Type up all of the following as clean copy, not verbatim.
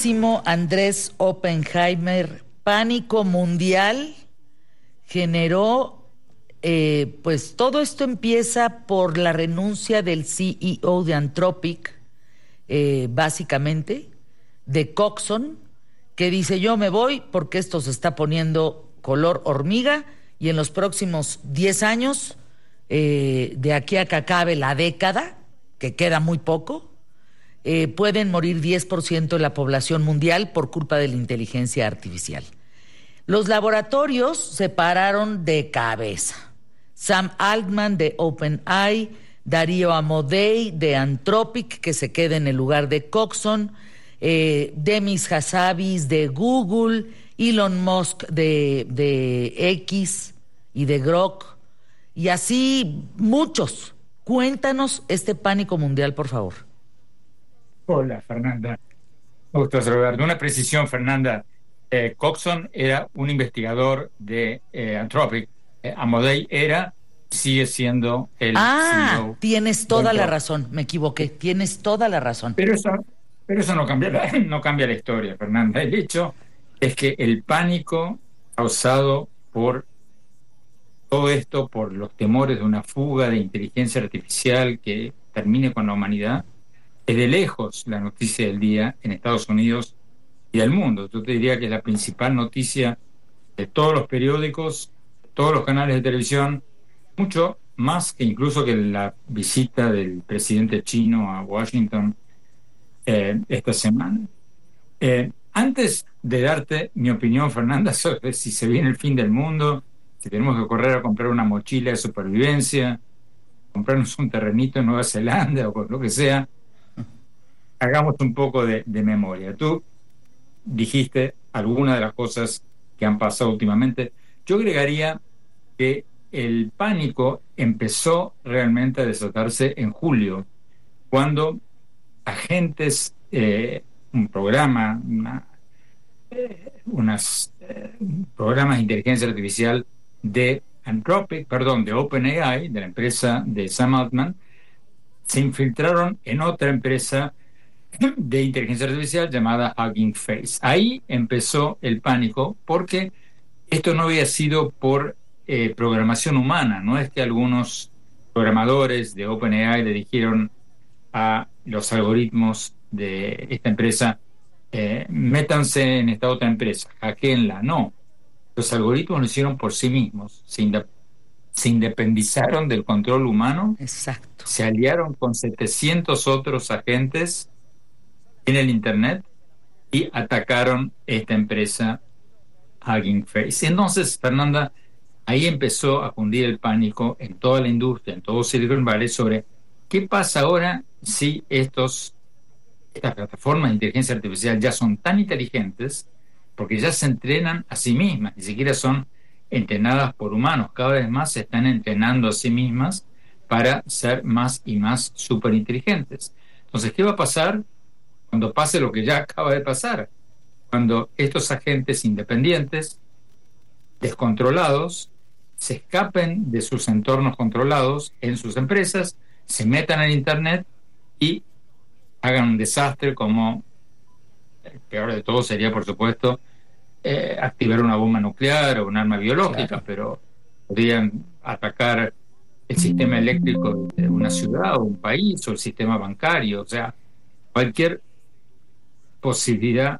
Andrés Oppenheimer, pánico mundial generó, pues todo esto empieza por la renuncia del CEO de Anthropic, básicamente, de Coxon, que dice: yo me voy porque esto se está poniendo color hormiga y en los próximos 10 años, de aquí a que acabe la década, que queda muy poco, pueden morir 10% de la población mundial por culpa de la inteligencia artificial. Los laboratorios se pararon de cabeza. Sam Altman de OpenAI, Darío Amodei de Anthropic, que se queda en el lugar de Coxon, Demis Hassabis de Google, Elon Musk de X y de Grok, y así muchos. Cuéntanos este pánico mundial, por favor. Hola, Fernanda. Me gusta saludarte. Una precisión, Fernanda. Coxon era un investigador de Anthropic. Amodei sigue siendo el CEO. Tienes toda la razón. Me equivoqué. Tienes toda la razón. Pero eso no cambia no cambia la historia, Fernanda. El hecho es que el pánico causado por todo esto, por los temores de una fuga de inteligencia artificial que termine con la humanidad, es de lejos la noticia del día en Estados Unidos y del mundo. Yo te diría que es la principal noticia de todos los periódicos, todos los canales de televisión, mucho más que incluso que la visita del presidente chino a Washington esta semana. Antes de darte mi opinión, Fernanda, sobre si se viene el fin del mundo, si tenemos que correr a comprar una mochila de supervivencia, comprarnos un terrenito en Nueva Zelanda o lo que sea, hagamos un poco de memoria. Tú dijiste algunas de las cosas que han pasado últimamente. Yo agregaría que el pánico empezó realmente a desatarse en julio, cuando agentes, un programa, programas de inteligencia artificial de de OpenAI, de la empresa de Sam Altman, se infiltraron en otra empresa de inteligencia artificial llamada Hugging Face. Ahí empezó el pánico, porque esto no había sido por programación humana. No es que algunos programadores de OpenAI le dijeron a los algoritmos de esta empresa: métanse en esta otra empresa, hackeenla. No, los algoritmos lo hicieron por sí mismos, se independizaron del control humano. Exacto. Se aliaron con 700 otros agentes en el Internet y atacaron esta empresa Hugging Face. Entonces, Fernanda, ahí empezó a cundir el pánico en toda la industria, en todo Silicon Valley, sobre qué pasa ahora si estas plataformas de inteligencia artificial ya son tan inteligentes, porque ya se entrenan a sí mismas, ni siquiera son entrenadas por humanos, cada vez más se están entrenando a sí mismas para ser más y más superinteligentes. Entonces, ¿qué va a pasar cuando pase lo que ya acaba de pasar? Cuando estos agentes independientes, descontrolados, se escapen de sus entornos controlados en sus empresas, se metan en Internet y hagan un desastre, como el peor de todo sería, por supuesto, activar una bomba nuclear o un arma biológica. Claro. Pero podrían atacar el sistema eléctrico de una ciudad o un país, o el sistema bancario. O sea, cualquier posibilidad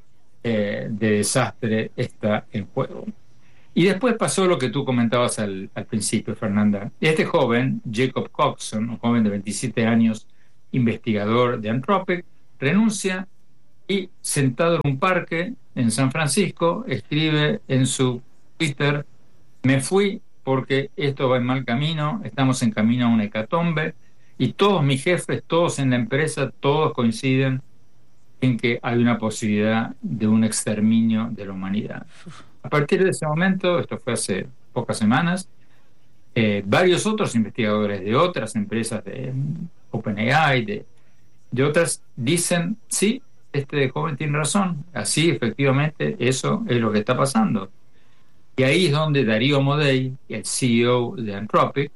de desastre está en juego. Y después pasó lo que tú comentabas al principio, Fernanda. Este joven, Jacob Coxon, un joven de 27 años, investigador de Anthropic, renuncia y, sentado en un parque en San Francisco, escribe en su Twitter: me fui porque esto va en mal camino, estamos en camino a una hecatombe, y todos mis jefes, todos en la empresa, todos coinciden en que hay una posibilidad de un exterminio de la humanidad. A partir de ese momento, esto fue hace pocas semanas, varios otros investigadores de otras empresas, de OpenAI, de otras, dicen: sí, este joven tiene razón, así efectivamente eso es lo que está pasando. Y ahí es donde Darío Amodei, el CEO de Anthropic,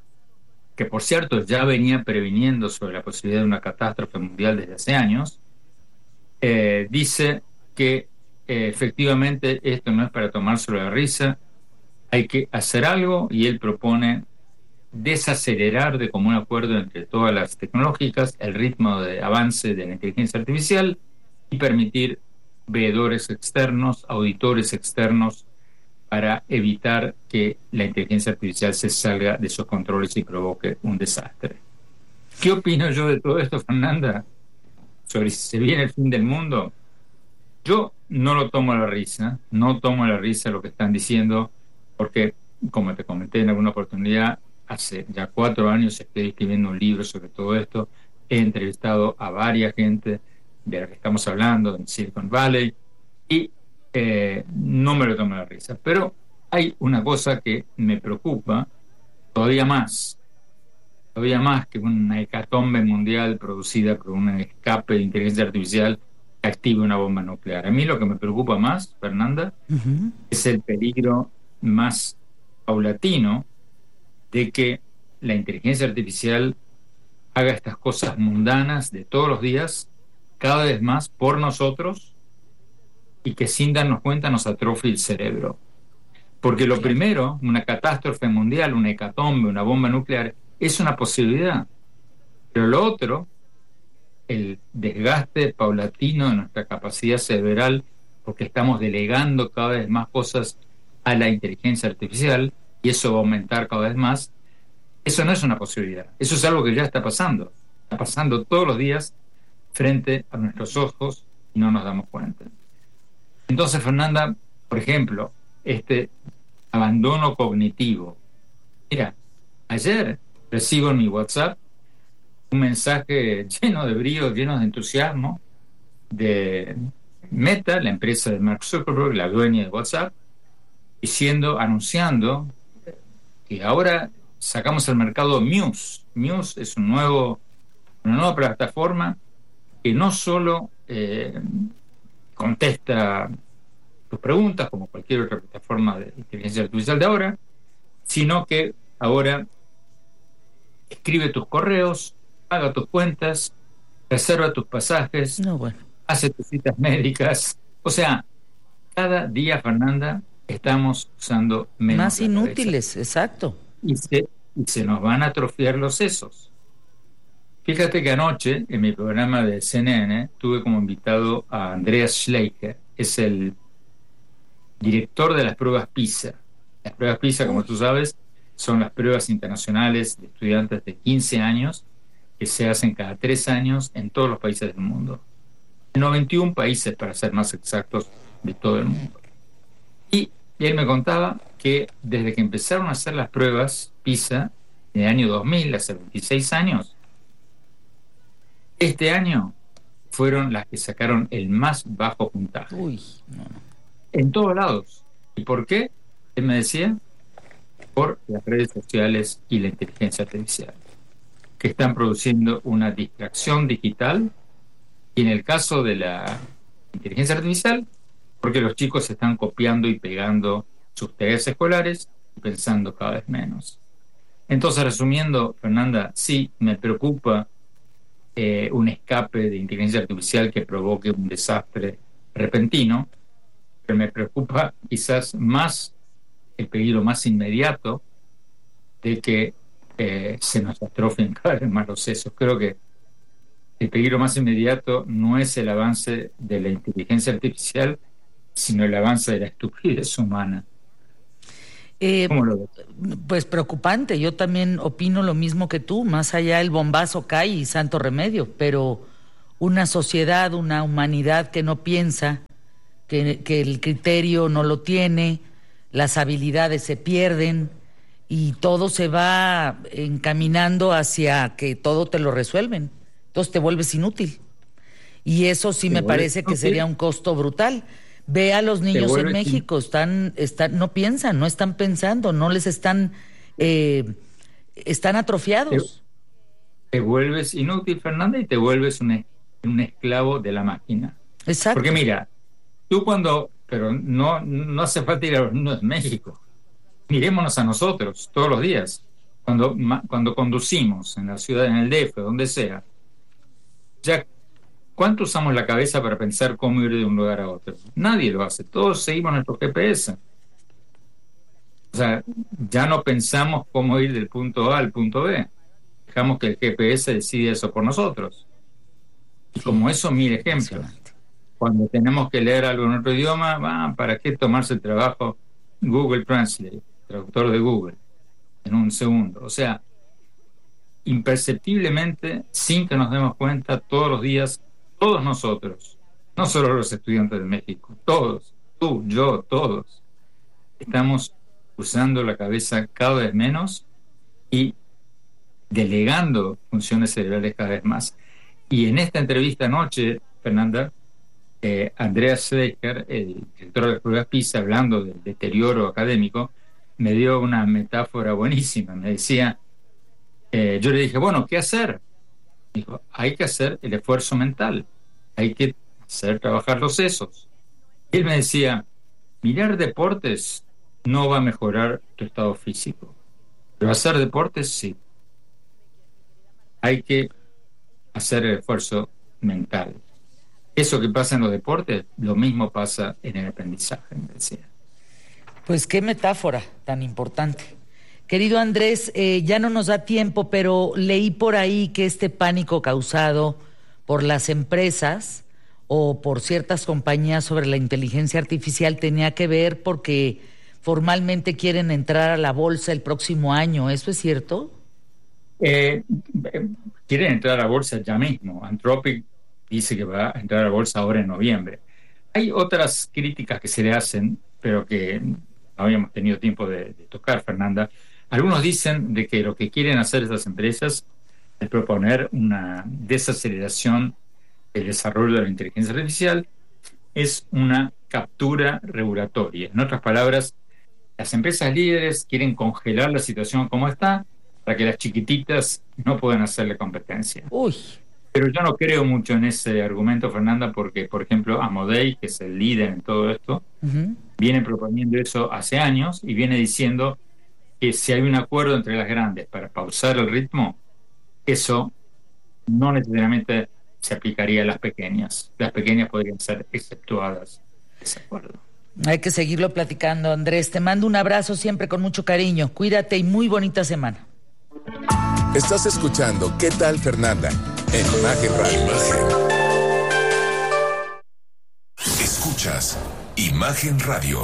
que por cierto ya venía previniendo sobre la posibilidad de una catástrofe mundial desde hace años, dice que efectivamente esto no es para tomárselo de risa, hay que hacer algo, y él propone desacelerar de común acuerdo entre todas las tecnológicas el ritmo de avance de la inteligencia artificial y permitir veedores externos, auditores externos, para evitar que la inteligencia artificial se salga de esos controles y provoque un desastre. ¿Qué opino yo de todo esto, Fernanda? Sobre si se viene el fin del mundo. Yo no lo tomo a la risa, no tomo a la risa lo que están diciendo, porque, como te comenté en alguna oportunidad, hace ya 4 años estoy escribiendo un libro sobre todo esto. He entrevistado a varias gente de la que estamos hablando en Silicon Valley, y no me lo tomo a la risa. Pero hay una cosa que me preocupa todavía más que una hecatombe mundial producida por un escape de inteligencia artificial que active una bomba nuclear. A mí lo que me preocupa más, Fernanda, es el peligro más paulatino de que la inteligencia artificial haga estas cosas mundanas de todos los días, cada vez más por nosotros, y que sin darnos cuenta nos atrofie el cerebro. Porque lo primero, una catástrofe mundial, una hecatombe, una bomba nuclear, es una posibilidad. Pero lo otro, el desgaste paulatino de nuestra capacidad cerebral, porque estamos delegando cada vez más cosas a la inteligencia artificial, y eso va a aumentar cada vez más. Eso no es una posibilidad, eso es algo que ya está pasando todos los días frente a nuestros ojos, y no nos damos cuenta. Entonces, Fernanda, por ejemplo, este abandono cognitivo. Mira, ayer recibo en mi WhatsApp un mensaje lleno de brío, lleno de entusiasmo, de Meta, la empresa de Mark Zuckerberg, la dueña de WhatsApp, anunciando que ahora sacamos al mercado Muse. Muse es una nueva plataforma que no solo contesta tus preguntas como cualquier otra plataforma de inteligencia artificial de ahora, sino que ahora escribe tus correos, paga tus cuentas, reserva tus pasajes, hace tus citas médicas. O sea, cada día, Fernanda, estamos usando menos más inútiles, exacto. Y se nos van a atrofiar los sesos. Fíjate que anoche, en mi programa de CNN, tuve como invitado a Andreas Schleicher, es el director de las pruebas PISA. Las pruebas PISA, como tú sabes, son las pruebas internacionales de estudiantes de 15 años que se hacen cada 3 años en todos los países del mundo. En 91 países, para ser más exactos, de todo el mundo. Y él me contaba que desde que empezaron a hacer las pruebas PISA, en el año 2000, hace 26 años, este año fueron las que sacaron el más bajo puntaje. En todos lados. ¿Y por qué? Él me decía, por las redes sociales y la inteligencia artificial, que están produciendo una distracción digital, y en el caso de la inteligencia artificial, porque los chicos están copiando y pegando sus tareas escolares y pensando cada vez menos. Entonces, resumiendo, Fernanda, sí, me preocupa un escape de inteligencia artificial que provoque un desastre repentino, pero me preocupa quizás más el peligro más inmediato de que se nos atrofien cada vez más los sesos. Creo que el peligro más inmediato no es el avance de la inteligencia artificial, sino el avance de la estupidez humana. ¿Cómo lo ves? Pues preocupante, yo también opino lo mismo que tú, más allá el bombazo cae y santo remedio, pero una sociedad, una humanidad que no piensa, que el criterio no lo tiene, las habilidades se pierden y todo se va encaminando hacia que todo te lo resuelven, entonces te vuelves inútil, y eso sí me parece que sería un costo brutal. Ve a los niños en México, no piensan, no están pensando, no les están atrofiados. Te vuelves inútil, Fernanda, y te vuelves un esclavo de la máquina. Exacto. Porque mira, pero no hace falta ir a los niños de México. Mirémonos a nosotros todos los días. Cuando conducimos en la ciudad, en el DF, donde sea, ya ¿Cuánto usamos la cabeza para pensar cómo ir de un lugar a otro? Nadie lo hace, todos seguimos nuestro GPS. O sea, ya no pensamos cómo ir del punto A al punto B. Dejamos que el GPS decida eso por nosotros. Y como eso, mil ejemplos. Cuando tenemos que leer algo en otro idioma, ¿para qué tomarse el trabajo? Google Translate, traductor de Google, en un segundo. O sea, imperceptiblemente, sin que nos demos cuenta, todos los días, todos nosotros, no solo los estudiantes de México, todos, tú, yo, todos, estamos usando la cabeza cada vez menos y delegando funciones cerebrales cada vez más. Y en esta entrevista anoche, Fernanda, Andreas Schleicher, el director de las pruebas PISA, hablando del deterioro académico, me dio una metáfora buenísima. Me decía, yo le dije, bueno, ¿qué hacer? Dijo, hay que hacer el esfuerzo mental, hay que hacer trabajar los sesos. Y él me decía, mirar deportes no va a mejorar tu estado físico, pero hacer deportes sí. Hay que hacer el esfuerzo mental. Eso que pasa en los deportes, lo mismo pasa en el aprendizaje, me decía. Pues qué metáfora tan importante. Querido Andrés, ya no nos da tiempo, pero leí por ahí que este pánico causado por las empresas o por ciertas compañías sobre la inteligencia artificial tenía que ver porque formalmente quieren entrar a la bolsa el próximo año. ¿Eso es cierto? Quieren entrar a la bolsa ya mismo. Anthropic dice que va a entrar a la bolsa ahora en noviembre. Hay otras críticas que se le hacen, pero que no habíamos tenido tiempo de tocar, Fernanda. Algunos dicen de que lo que quieren hacer estas empresas es proponer una desaceleración del desarrollo de la inteligencia artificial, es una captura regulatoria. En otras palabras, las empresas líderes quieren congelar la situación como está para que las chiquititas no puedan hacerle competencia. Uy. Pero yo no creo mucho en ese argumento, Fernanda, porque, por ejemplo, Amodei, que es el líder en todo esto, viene proponiendo eso hace años y viene diciendo que si hay un acuerdo entre las grandes para pausar el ritmo, eso no necesariamente se aplicaría a las pequeñas. Las pequeñas podrían ser exceptuadas de ese acuerdo. Hay que seguirlo platicando, Andrés. Te mando un abrazo siempre con mucho cariño. Cuídate y muy bonita semana. Estás escuchando ¿Qué tal, Fernanda? En Imagen Radio. Escuchas Imagen Radio.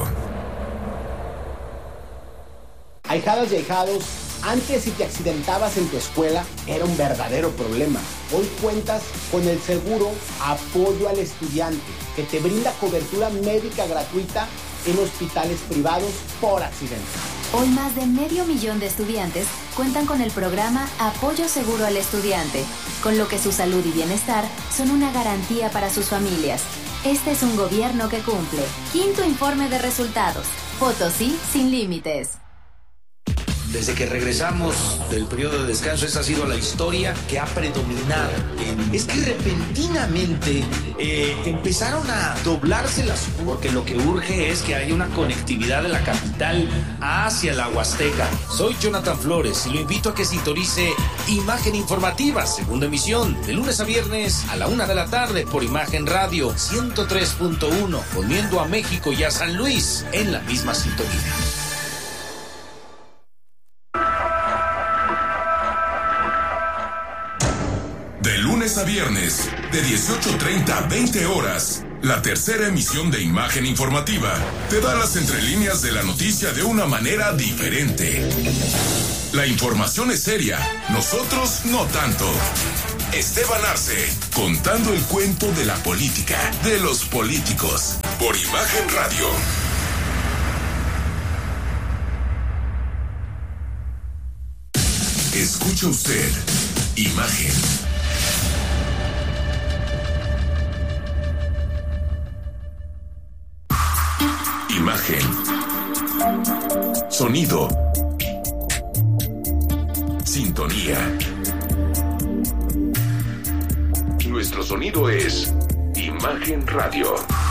Ahijadas y ahijados, antes si te accidentabas en tu escuela era un verdadero problema. Hoy cuentas con el seguro Apoyo al Estudiante, que te brinda cobertura médica gratuita en hospitales privados por accidente. Hoy más de 500,000 de estudiantes cuentan con el programa Apoyo Seguro al Estudiante, con lo que su salud y bienestar son una garantía para sus familias. Este es un gobierno que cumple. Quinto informe de resultados. Potosí sin límites. Desde que regresamos del periodo de descanso, esa ha sido la historia que ha predominado. Es que repentinamente empezaron a doblarse las... Porque lo que urge es que haya una conectividad de la capital hacia la Huasteca. Soy Jonathan Flores y lo invito a que sintonice Imagen Informativa, segunda emisión, de lunes a viernes a la 1 de la tarde por Imagen Radio 103.1, poniendo a México y a San Luis en la misma sintonía. De lunes a viernes, de 18:30 a 20 horas, la tercera emisión de Imagen Informativa te da las entrelíneas de la noticia de una manera diferente. La información es seria, nosotros no tanto. Esteban Arce, contando el cuento de la política, de los políticos, por Imagen Radio. Escucha usted, Imagen. Imagen. Sonido. Sintonía. Nuestro sonido es Imagen Radio.